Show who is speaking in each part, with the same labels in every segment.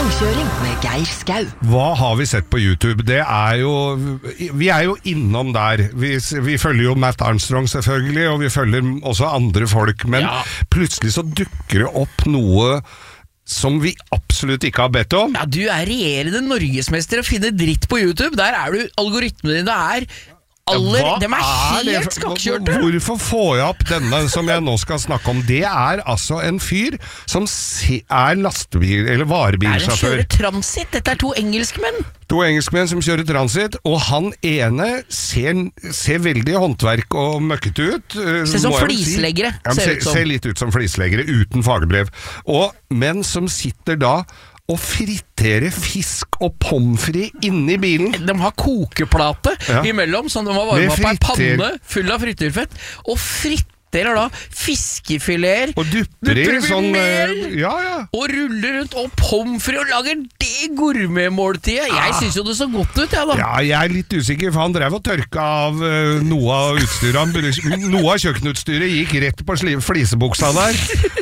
Speaker 1: Langkjøring med Geir Skau.
Speaker 2: Hva har vi sett på YouTube? Det jo, vi jo innom der. Vi følger jo Matt Armstrong selvfølgelig, og vi følger også andre folk, men plutselig så dukker det opp noe som vi absolutt ikke har bedt om.
Speaker 3: Ja, du regjerende norgesmester å finne dritt på YouTube. Der du, algoritmene dine de helt skakkjørte.
Speaker 2: Hvorfor får jeg opp denne som jeg nå skal snakke om? Det altså en fyr som lastebil- eller varebilsjåfør.
Speaker 3: Det kjører transit. Dette 2 engelskmenn.
Speaker 2: 2 engelskmenn som kjører transit, og han ene ser veldig håndverk og møkkete ut.
Speaker 3: Ser som flisleggere.
Speaker 2: Ser litt ut som flisleggere uten fagbrev. Men som sitter da og friterer fisk og pommes frites inni bilen.
Speaker 3: De har kokeplate imellom, som de har varmet på en panne full av frityrfett, og friterer da fiskefileter
Speaker 2: og dupper i sånn
Speaker 3: og ruller rundt og pommes frites og lager det gourmetmåltidet. Jeg synes jo det så godt ut, da.
Speaker 2: Ja, jeg litt usikker, for han drev og tørka av noe av utstyret. Noe av kjøkkenutstyret gikk rett på flisebuksa der,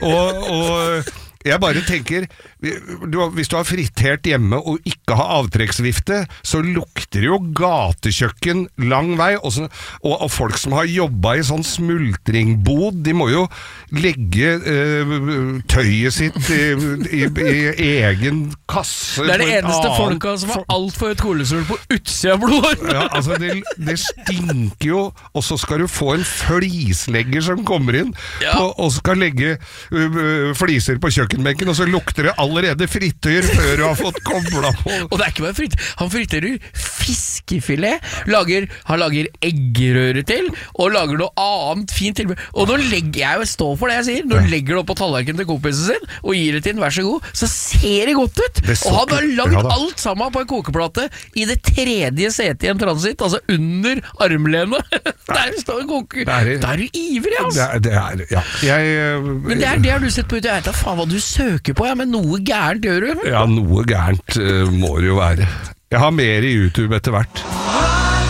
Speaker 2: og jeg bare tenker, hvis du har fritert hjemme og ikke har avtrekksvifte, så lukter det jo gatekjøkken lang vei, og folk som har jobbet i sånn smultringbod, de må jo legge tøyet sitt i egen kasse.
Speaker 3: Det det eneste folka som har alt for et kolesterol på utsida av blodet.
Speaker 2: Ja, altså det stinker jo, og så skal du få en flislegger som kommer inn, og skal legge fliser på kjøkkenbenken, og så lukter det allerede frityr før du har fått koblet på.
Speaker 3: Og det ikke bare frityr, han friterer fiskefilet, han lager eggerøre til, og lager noe annet fint til. Og nå legger jeg stå for det jeg sier, når du legger det opp på tallerken til kompisen sin, og gir det til den, vær så god, så ser det godt ut. Og han har lagd alt sammen på en kokeplate i det 3. setet i en transit, altså under armlenet. Der står en koker. Da du ivrig, altså. Men det har du sett på ut, jeg vet da faen hva du søker på, men noe gærent gjør du?
Speaker 2: Ja, noe gærent må det jo være. Jeg har mer i YouTube etter hvert.